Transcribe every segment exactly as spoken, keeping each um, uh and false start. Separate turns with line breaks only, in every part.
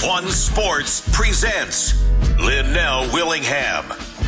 One Sports presents Linnell Willingham.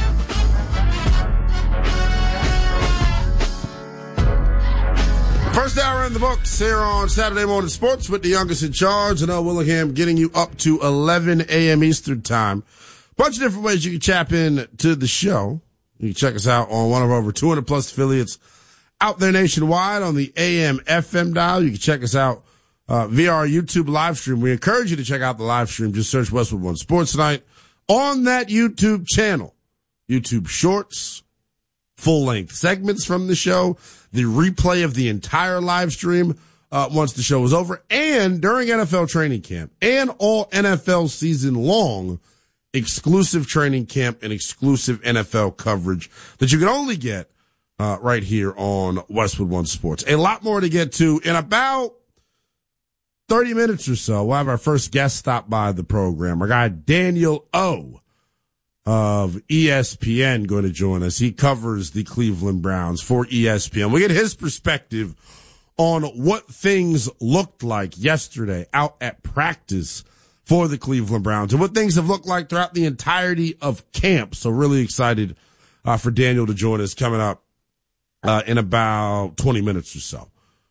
First hour in the books here on Saturday Morning Sports with the youngest in charge, Linnell Willingham, getting you up to eleven a.m. Eastern Time. Bunch of different ways you can tap in to the show. You can check us out on one of our over two hundred plus affiliates out there nationwide on the A M F M dial. You can check us out uh, via our YouTube live stream. We encourage you to check out the live stream. Just search Westwood One Sports Tonight on that YouTube channel. YouTube Shorts, full-length segments from the show, the replay of the entire live stream uh, once the show is over, and during N F L training camp, and all N F L season long, exclusive training camp and exclusive N F L coverage that you can only get uh, right here on Westwood One Sports. A lot more to get to in about thirty minutes or so. We'll have our first guest stop by the program. Our guy Daniel O of E S P N going to join us. He covers the Cleveland Browns for E S P N. We get his perspective on what things looked like yesterday out at practice for the Cleveland Browns and what things have looked like throughout the entirety of camp. So really excited uh, for Daniel to join us coming up uh, in about twenty minutes or so.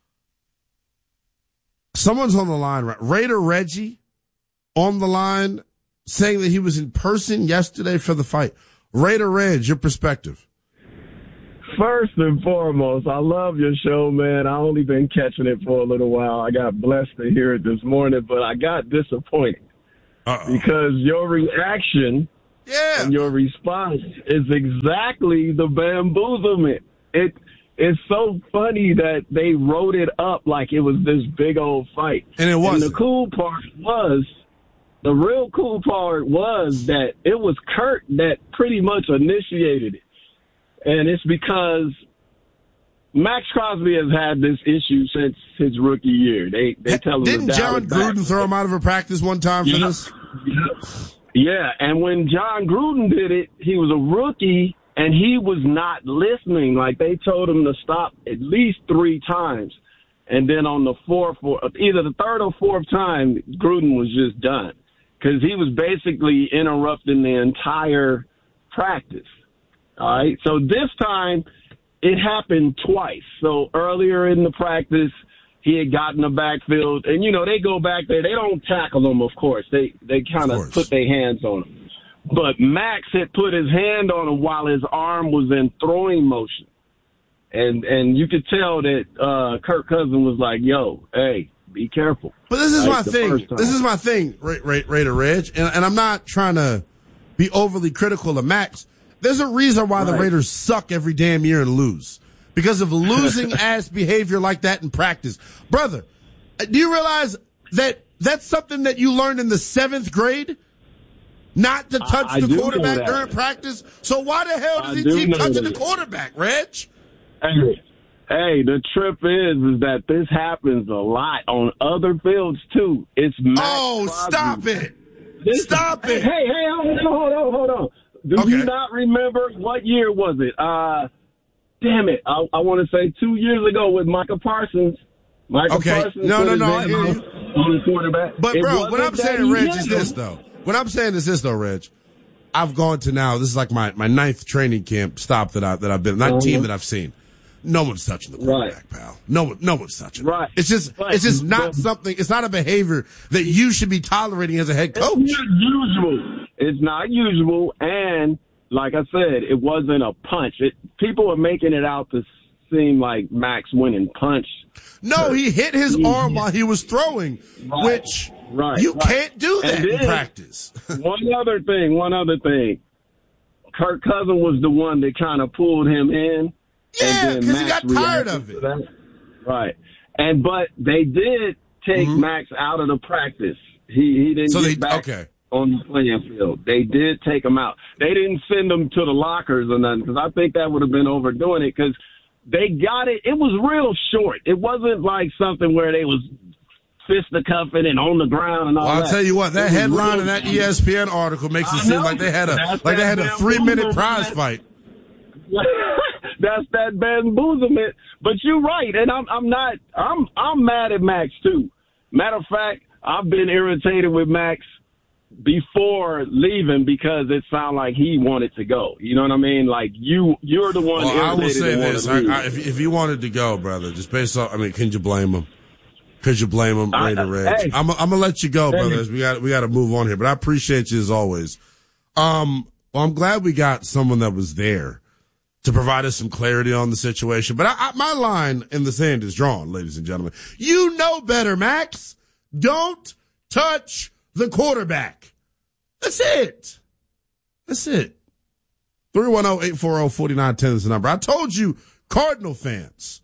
Someone's on the line, right? Raider Reggie on the line, saying that he was in person yesterday for the fight. Raider Reg, your perspective.
First and foremost, I love your show, man. I only been catching it for a little while. I got blessed to hear it this morning, but I got disappointed. Uh-oh. Because your reaction
yeah.
and your response is exactly the bamboozlement. It It's so funny that they wrote it up like it was this big old fight.
And it wasn't.
And the cool part was, the real cool part was that it was Kurt that pretty much initiated it. And it's because Max Crosby has had this issue since his rookie year. They they tell him
Didn't John Gruden back. throw him out of a practice one time for
yeah.
this?
Yeah. yeah, and when John Gruden did it, he was a rookie, and he was not listening. Like, they told him to stop at least three times. And then on the fourth, or either the third or fourth time, Gruden was just done. Because he was basically interrupting the entire practice. All right. So this time it happened twice. So earlier in the practice, he had gotten the backfield. And, you know, they go back there. They don't tackle him, of course. They they kind of put their hands on him. But Max had put his hand on him while his arm was in throwing motion. And and you could tell that uh, Kirk Cousins was like, yo, hey, be careful.
But this is like my thing. This is my thing, Raider Reg. And, and I'm not trying to be overly critical of Max. There's a reason why right. the Raiders suck every damn year and lose. Because of losing ass behavior like that in practice. Brother, do you realize that that's something that you learned in the seventh grade? Not to touch I, I the quarterback during practice? So why the hell does I he keep touching that. the quarterback, Reg?
Hey, hey, the trip is, is that this happens a lot on other fields, too. It's Max
Oh,
Crosby.
stop it.
This,
stop
hey,
it.
Hey, hey, hold on, hold on, hold on. Do okay. you not remember what year was it? Uh, damn it. I, I want to say two years ago with Micah Parsons. Micah
okay.
Parsons
no, no, no. I hear you.
On the quarterback.
But,
it
bro, what I'm saying, Reg, is
him.
this, though. What I'm saying is this, though, Reg. I've gone to now, this is like my, my ninth training camp stop that, I, that I've been, not uh-huh. team that I've seen. No one's touching the quarterback, right. pal. No one, no one's touching.
Right.
It. It's just, right. it's just not something. It's not a behavior that you should be tolerating as a head coach.
It's not usual. It's not usual, and like I said, it wasn't a punch. It, people are making it out to seem like Max went and punched.
No, he hit his he, arm while he was throwing, right. which right. you right. can't do that then, in practice.
one other thing. One other thing. Kirk Cousins was the one that kind of pulled him in.
Yeah, because he got tired of it.
Right. And but they did take mm-hmm. Max out of the practice. He he didn't
so
get
they,
back
okay.
on the playing field. They did take him out. They didn't send him to the lockers or nothing because I think that would have been overdoing it because they got it. It was real short. It wasn't like something where they was fisticuffing and on the ground and all
well, I'll
that.
I'll tell you what, that headline in that E S P N article makes it seem like they had a That's like they had a three minute prize fight.
That's that bamboozlement. But you're right, and I'm I'm not I'm I'm mad at Max too. Matter of fact, I've been irritated with Max before leaving because it sounded like he wanted to go. You know what I mean? Like you, you're the one.
Well, I will say
that
this: I, I, if, if you wanted to go, brother, just based off, I mean, can you blame him? Could you blame him, Raider Reg?
Hey,
I'm, I'm gonna let you go, brothers. We got we got to move on here, but I appreciate you as always. Um, well, I'm glad we got someone that was there to provide us some clarity on the situation. But I, I, my line in the sand is drawn, ladies and gentlemen. You know better, Max. Don't touch the quarterback. That's it. That's it. three one zero, eight four zero, four nine one zero is the number. I told you, Cardinal fans.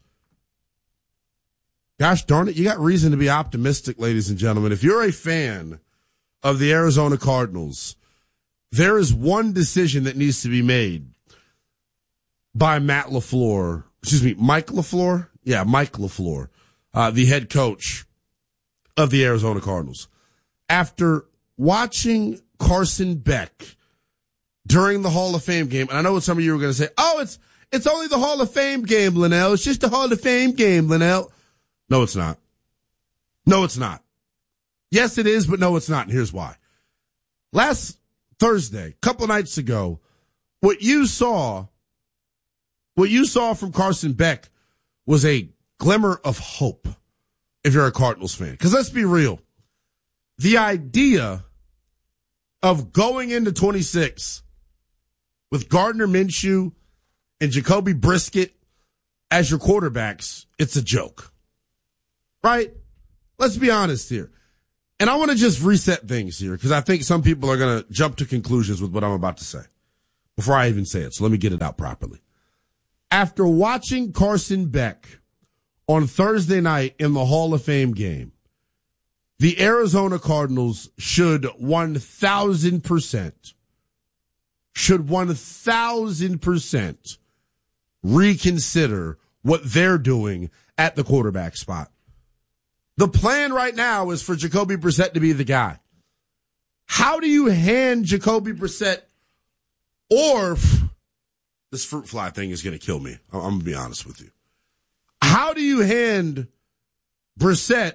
Gosh darn it, you got reason to be optimistic, ladies and gentlemen. If you're a fan of the Arizona Cardinals, there is one decision that needs to be made by Matt LaFleur, excuse me, Mike LaFleur? Yeah, Mike LaFleur, uh, the head coach of the Arizona Cardinals. After watching Carson Beck during the Hall of Fame game, and I know what some of you were going to say, oh, it's it's only the Hall of Fame game, Linnell. It's just the Hall of Fame game, Linnell. No, it's not. No, it's not. Yes, it is, but no, it's not, and here's why. Last Thursday, a couple of nights ago, what you saw, what you saw from Carson Beck was a glimmer of hope if you're a Cardinals fan. Because let's be real. The idea of going into twenty-six with Gardner Minshew and Jacoby Brissett as your quarterbacks, it's a joke. Right? Let's be honest here. And I want to just reset things here because I think some people are going to jump to conclusions with what I'm about to say before I even say it. So let me get it out properly. After watching Carson Beck on Thursday night in the Hall of Fame game, the Arizona Cardinals should one thousand percent, should one thousand percent reconsider what they're doing at the quarterback spot. The plan right now is for Jacoby Brissett to be the guy. How do you hand Jacoby Brissett, or this fruit fly thing is going to kill me. I'm going to be honest with you. How do you hand Brissett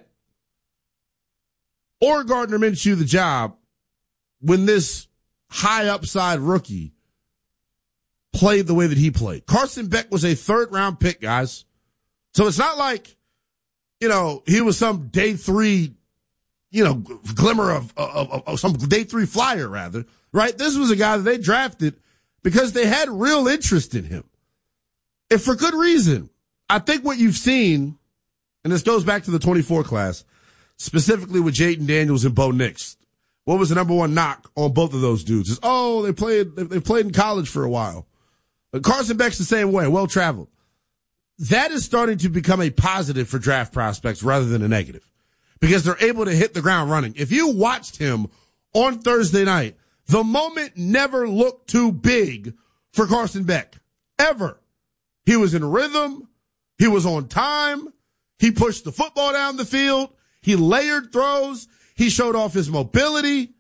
or Gardner Minshew the job when this high upside rookie played the way that he played? Carson Beck was a third round pick, guys. So it's not like, you know, he was some day three, you know, glimmer of, of, of, of some day three flyer, rather, right? This was a guy that they drafted because they had real interest in him. And for good reason. I think what you've seen, and this goes back to the twenty-four class, specifically with Jaden Daniels and Bo Nix. What was the number one knock on both of those dudes? Is, oh, they played, they played in college for a while. But Carson Beck's the same way, well traveled. That is starting to become a positive for draft prospects rather than a negative because they're able to hit the ground running. If you watched him on Thursday night, the moment never looked too big for Carson Beck, ever. He was in rhythm. He was on time. He pushed the football down the field. He layered throws. He showed off his mobility.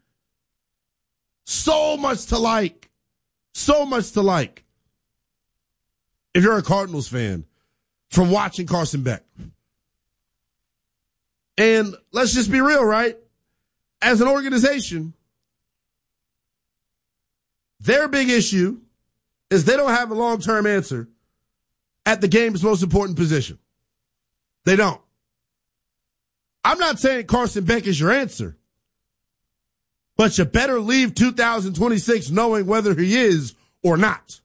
So much to like. So much to like. If you're a Cardinals fan, from watching Carson Beck. And let's just be real, right? As an organization, their big issue is they don't have a long-term answer at the game's most important position. They don't. I'm not saying Carson Beck is your answer, but you better leave two thousand twenty-six knowing whether he is or not.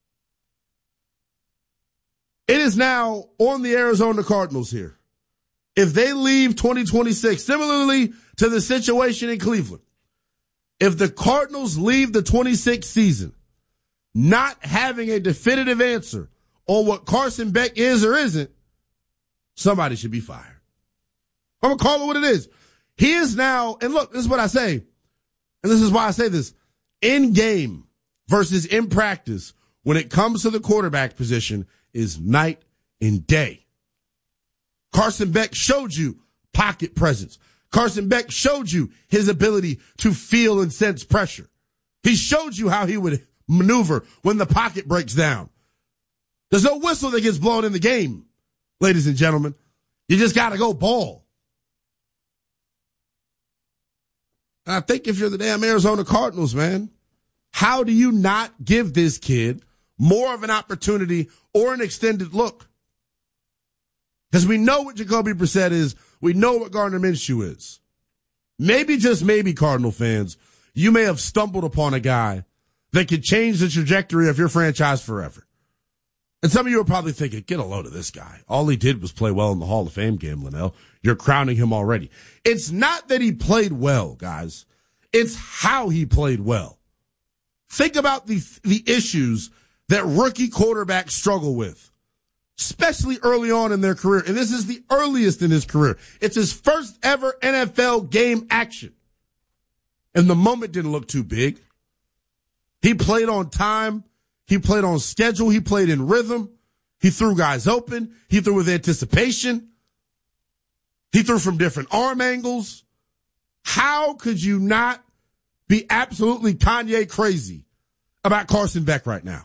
It is now on the Arizona Cardinals here. If they leave twenty twenty-six, similarly to the situation in Cleveland, if the Cardinals leave the twenty-six season not having a definitive answer on what Carson Beck is or isn't, somebody should be fired. I'm going to call it what it is. He is now, and look, this is what I say, and this is why I say this, in game versus in practice, when it comes to the quarterback position, is night and day. Carson Beck showed you pocket presence. Carson Beck showed you his ability to feel and sense pressure. He showed you how he would maneuver when the pocket breaks down. There's no whistle that gets blown in the game, ladies and gentlemen. You just got to go ball. And I think if you're the damn Arizona Cardinals, man, how do you not give this kid more of an opportunity or an extended look? Because we know what Jacoby Brissett is. We know what Gardner Minshew is. Maybe, just maybe, Cardinal fans, you may have stumbled upon a guy that could change the trajectory of your franchise forever. And some of you are probably thinking, get a load of this guy. All he did was play well in the Hall of Fame game, Linnell. You're crowning him already. It's not that he played well, guys. It's how he played well. Think about the the issues that rookie quarterbacks struggle with, especially early on in their career. And this is the earliest in his career. It's his first ever N F L game action. And the moment didn't look too big. He played on time. He played on schedule. He played in rhythm. He threw guys open. He threw with anticipation. He threw from different arm angles. How could you not be absolutely Kanye crazy about Carson Beck right now?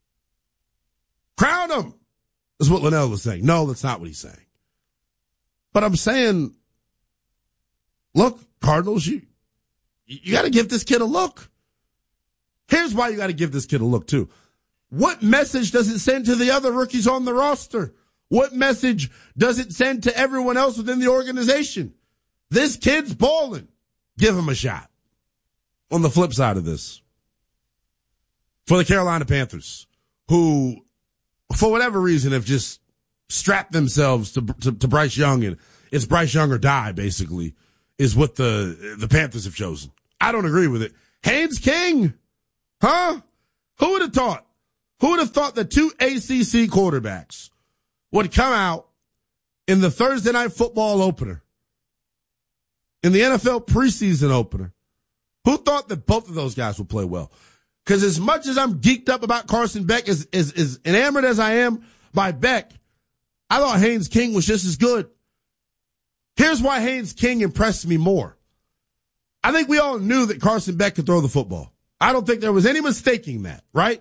Crown him, is what Linnell was saying. No, that's not what he's saying. But I'm saying, look, Cardinals, you, you got to give this kid a look. Here's why you got to give this kid a look, too. What message does it send to the other rookies on the roster? What message does it send to everyone else within the organization? This kid's balling. Give him a shot. On the flip side of this, for the Carolina Panthers, who, for whatever reason, have just strapped themselves to, to, to Bryce Young, and it's Bryce Young or die, basically, is what the, the Panthers have chosen. I don't agree with it. Haynes King, huh? Who would have thought? Who would have thought that two A C C quarterbacks would come out in the Thursday night football opener, in the N F L preseason opener? Who thought that both of those guys would play well? Because as much as I'm geeked up about Carson Beck, as, as, as enamored as I am by Beck, I thought Haynes King was just as good. Here's why Haynes King impressed me more. I think we all knew that Carson Beck could throw the football. I don't think there was any mistaking that, right?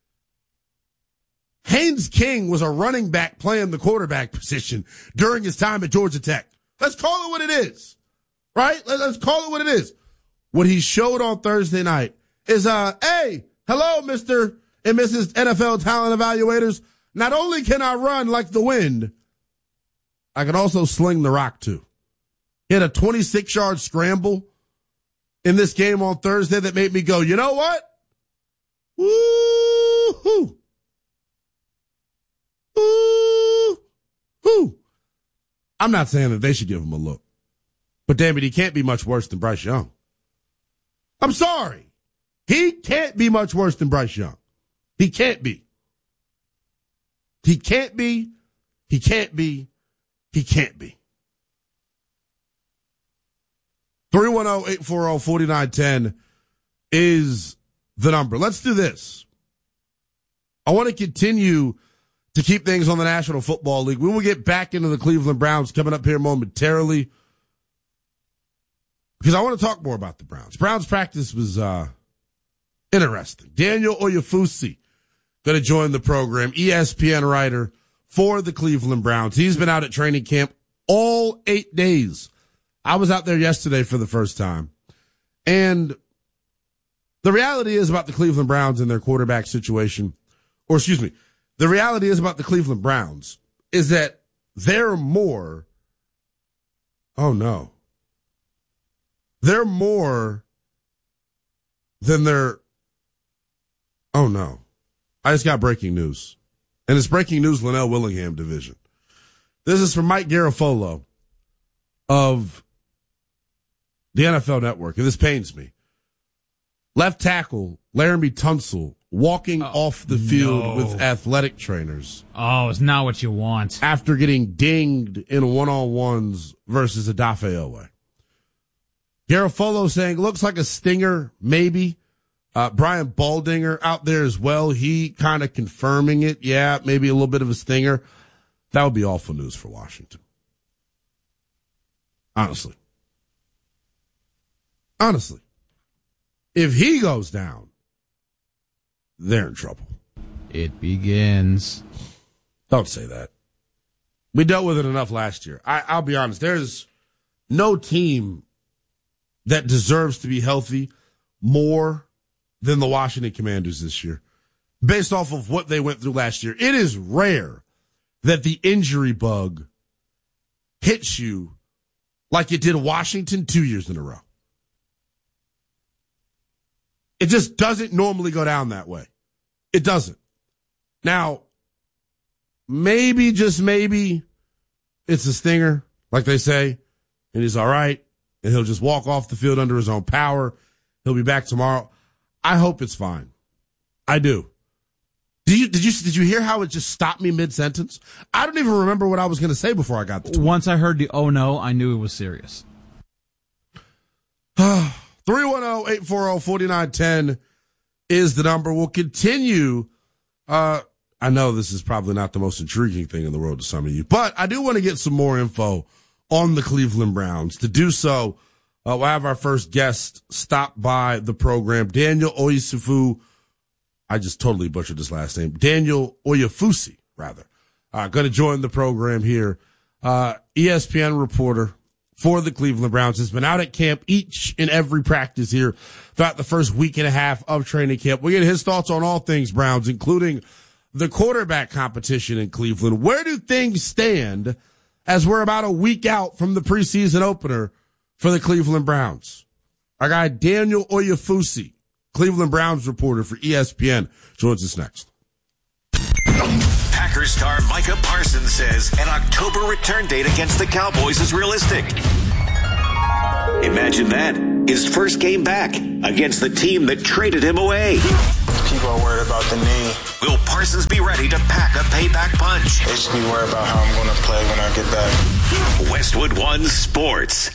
Haynes King was a running back playing the quarterback position during his time at Georgia Tech. Let's call it what it is, right? Let's call it what it is. What he showed on Thursday night is, uh, hey, hello, Mister and Missus N F L talent evaluators. Not only can I run like the wind, I can also sling the rock too. He had a twenty-six yard scramble in this game on Thursday that made me go, you know what? Woo-hoo. Woo-hoo. I'm not saying that they should give him a look, but damn it, he can't be much worse than Bryce Young. I'm sorry. He can't be much worse than Bryce Young. He can't be. He can't be. He can't be. He can't be. three one zero, eight four zero, four nine one zero is the number. Let's do this. I want to continue to keep things on the National Football League. We will get back into the Cleveland Browns coming up here momentarily, because I want to talk more about the Browns. Browns practice was uh, interesting. Daniel Oyefusi going to join the program, E S P N writer for the Cleveland Browns. He's been out at training camp all eight days. I was out there yesterday for the first time. And the reality is about the Cleveland Browns and their quarterback situation, or excuse me, the reality is about the Cleveland Browns is that they're more, oh no, they're more than their, oh no. I just got breaking news. And it's breaking news, Linnell Willingham division. This is from Mike Garafolo of the N F L Network, and this pains me. Left tackle Laramie Tunsil walking oh, off the field no. with athletic trainers.
Oh, it's not what you want.
After getting dinged in one-on-ones versus Odafe Oweh. Garafolo saying, looks like a stinger, maybe. Uh, Brian Baldinger out there as well. He kind of confirming it. Yeah, maybe a little bit of a stinger. That would be awful news for Washington. Honestly. Honestly. If he goes down, they're in trouble.
It begins.
Don't say that. We dealt with it enough last year. I, I'll be honest. There's no team that deserves to be healthy more than the Washington Commanders this year, based off of what they went through last year. It is rare that the injury bug hits you like it did Washington two years in a row. It just doesn't normally go down that way. It doesn't. Now, maybe, just maybe, it's a stinger, like they say, and he's all right, and he'll just walk off the field under his own power. He'll be back tomorrow. I hope it's fine. I do. Did you did you did you hear how it just stopped me mid sentence? I don't even remember what I was going to say before I got the tweet.
Once I heard the oh no, I knew it was serious.
three one zero, eight four zero, four nine one zero is the number. We'll continue. Uh, I know this is probably not the most intriguing thing in the world to some of you, but I do want to get some more info on the Cleveland Browns. To do so, uh, we'll have our first guest stop by the program, Daniel Oyefusi. I just totally butchered his last name. Daniel Oyefusi, rather. Uh, going to join the program here. Uh, E S P N reporter for the Cleveland Browns, has been out at camp each and every practice here throughout the first week and a half of training camp. We get his thoughts on all things Browns, including the quarterback competition in Cleveland. Where do things stand as we're about a week out from the preseason opener for the Cleveland Browns? Our guy Daniel Oyefusi, Cleveland Browns reporter for E S P N, joins us next.
Packers star Micah Parsons says an October return date against the Cowboys is realistic. Imagine that. His first game back against the team that traded him away.
People are worried about the knee.
Will Parsons be ready to pack a payback punch?
They just be worried about how I'm going to play when I get back.
Westwood One Sports.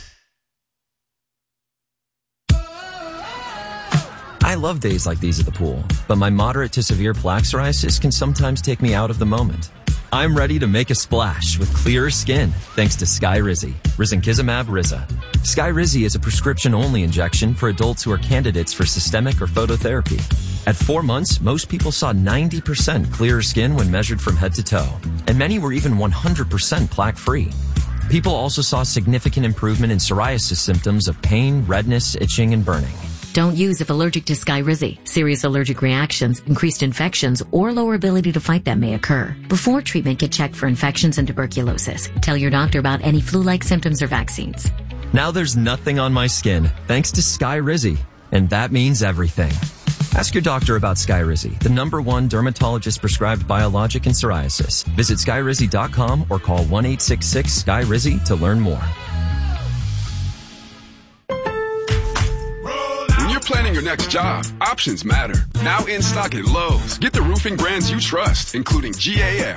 I love days like these at the pool, but my moderate to severe plaque psoriasis can sometimes take me out of the moment. I'm ready to make a splash with clearer skin thanks to Skyrizi, Risankizumab Riza. Skyrizi is a prescription-only injection for adults who are candidates for systemic or phototherapy. At four months, most people saw ninety percent clearer skin when measured from head to toe, and many were even one hundred percent plaque-free. People also saw significant improvement in psoriasis symptoms of pain, redness, itching, and burning.
Don't use if allergic to Skyrizi. Serious allergic reactions, increased infections, or lower ability to fight them may occur. Before treatment, get checked for infections and tuberculosis. Tell your doctor about any flu-like symptoms or vaccines.
Now there's nothing on my skin thanks to Skyrizi, and that means everything. Ask your doctor about Skyrizi, the number one dermatologist-prescribed biologic in psoriasis. Visit Skyrizi dot com or call one eight six six S K Y R I Z I to learn more.
Planning your next job, options matter. Now in stock at Lowe's. Get the roofing brands you trust, including G A F,